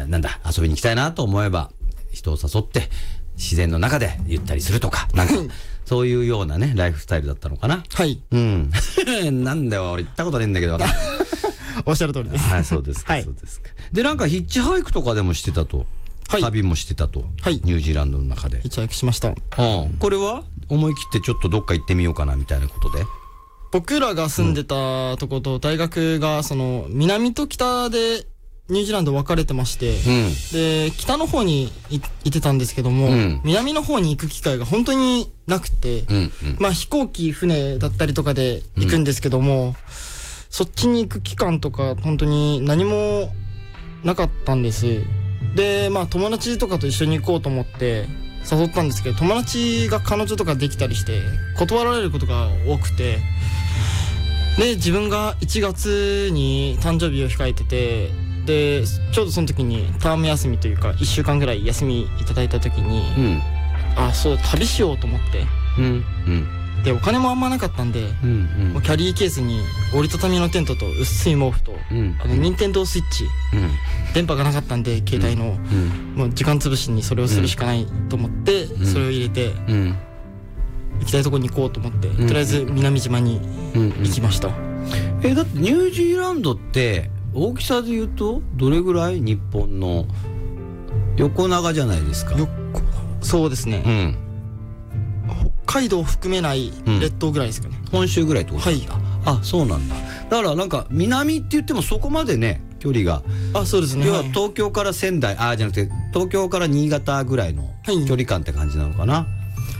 なんだ、遊びに行きたいなと思えば、人を誘って、自然の中でゆったりするとか、なんか、そういうようなね、ライフスタイルだったのかな。 はい。 うん。なんだよ、俺行ったことねえんだけど。 おっしゃる通りです。 はい、そうですか、そうですか。で、なんかヒッチハイクとかでもしてたと。 はい。 旅もしてたと。 はい。 ニュージーランドの中で。 ヒッチハイクしました。 これは思い切ってちょっとどっか行ってみようかなみたいなことで。 僕らが住んでたとこと大学が南と北でニュージーランド分かれてまして、で北の方に行ってたんですけども、南の方に行く機会が本当になくて、まあ飛行機船だったりとかで行くんですけども、そっちに行く期間とか本当に何もなかったんです。でまあ友達とかと一緒に行こうと思って誘ったんですけど、友達が彼女とかできたりして断られることが多くて、で自分が1月に誕生日を控えてて、でちょうどその時にターム休みというか1週間ぐらい休みいただいた時に、あ、そう旅しようと思って、でお金もあんまなかったんで、もうキャリーケースに折りたたみのテントと薄い毛布と、ニンテンドースイッチ、電波がなかったんで携帯の、もう時間潰しにそれをするしかないと思って、それを入れて、行きたいとこに行こうと思って、とりあえず南島に行きました。 だってニュージーランドって大きさで言うとどれぐらい？日本の横長じゃないですか。 そうですね、北海道を含めない列島ぐらいですかね。 本州ぐらいってことですか。あ、そうなんだ。だからなんか南って言ってもそこまでね距離が、 そうですね。 要は東京から仙台、じゃなくて東京から新潟ぐらいの距離感って感じなのかな。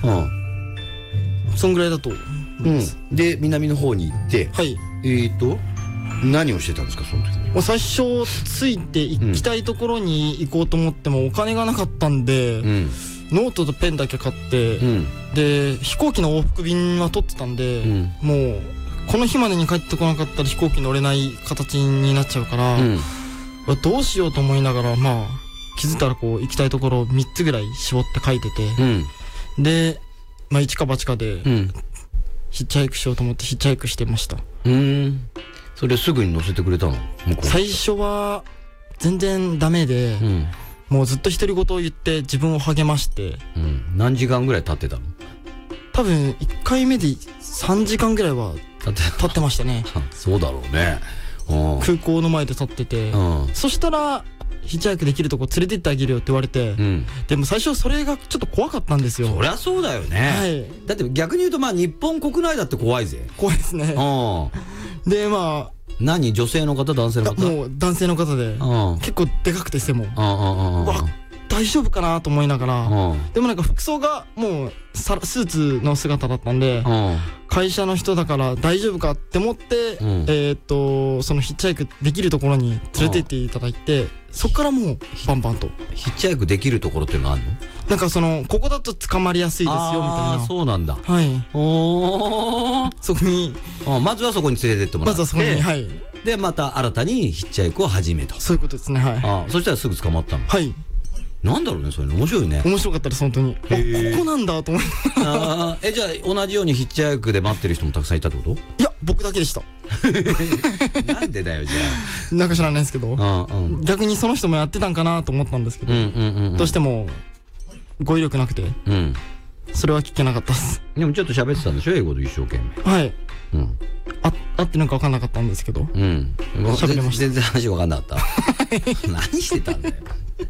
そんぐらいだと思います。 で南の方に行って、何をしてたんですかその時に。 もう最初ついて行きたいところに行こうと思ってもお金がなかったんで、ノートとペンだけ買って、で飛行機の往復便は取ってたんで、もうこの日までに帰ってこなかったら飛行機乗れない形になっちゃうから、どうしようと思いながら、まあ気づいたらこう行きたいところを3つぐらい絞って書いてて、でまあ一か八かでヒッチハイクしようと思ってヒッチハイクしてました。 それすぐに乗せてくれたの？ 最初は全然ダメで、もうずっと独り言を言って自分を励まして、 何時間ぐらい経ってたの？ 多分1回目で3時間ぐらいは経ってましたね。 そうだろうね。 空港の前で立ってて、そしたらヒッチハイクできるとこ連れてってあげるよって言われて、でも最初それがちょっと怖かったんですよ。 そりゃそうだよね。だって逆に言うとまあ日本国内だって怖いぜ。 怖いですね。でまあ何、女性の方男性の方？ もう男性の方で、結構でかくて背も、大丈夫かなと思いながら、でもなんか服装がもうスーツの姿だったんで、会社の人だから大丈夫かって思って、そのヒッチハイクできるところに連れて行っていただいて、そっからもうバンバンと。 ヒッチハイクできるところっていうのがあるの？ なんかここだと捕まりやすいですよみたいな。 そうなんだ。 はい。そこにまずはそこに連れてってもらって、 まずはそこに、はい。 でまた新たにヒッチハイクを始めと。 そういうことですね。はい。 そしたらすぐ捕まったの？はい。なんだろうね、それ面白いね。 面白かったです本当に。ここなんだと思いながら。じゃあ同じようにヒッチハイクで待ってる人もたくさんいたってこと？ いや、僕だけでした。 なんでだよじゃあ。 なんか知らないですけど、逆にその人もやってたんかなと思ったんですけど、どうしても語彙力なくて、それは聞けなかったです。でもちょっと喋ってたんでしょ、英語で一生懸命。 はい。合ってなんか分かんなかったんですけど、喋れました。 全然話分かんなかった。何してたんだよ。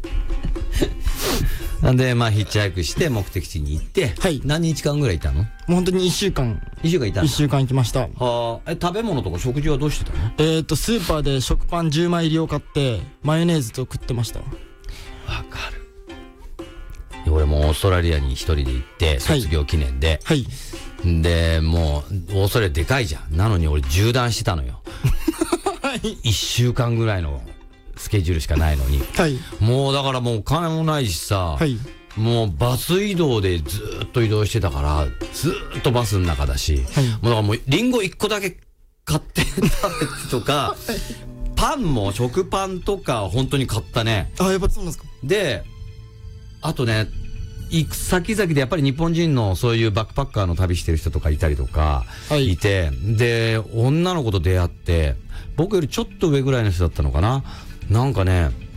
なんでまあヒッチハイクして目的地に行って、何日間ぐらいいたの？もう本当に1週間。 1週間いたの？ 1週間行きました。 食べ物とか食事はどうしてたの？ スーパーで食パン10枚入りを買ってマヨネーズと食ってました。 わかる。俺もオーストラリアに一人で行って卒業記念で、でもうオーストラリアでかいじゃん。なのに俺縦断してたのよ。1週間ぐらいのスケジュールしかないのに、もうだからもうお金もないしさ、もうバス移動でずっと移動してたからずっとバスの中だし、もうだからもうリンゴ1個だけ買って食べてとか、パンも食パンとか本当に買ったね。 やっぱそうなんですか。 であとね、行く先々でやっぱり日本人のそういうバックパッカーの旅してる人とかいたりとかいて、で女の子と出会って、僕よりちょっと上ぐらいの人だったのかな。なんかね、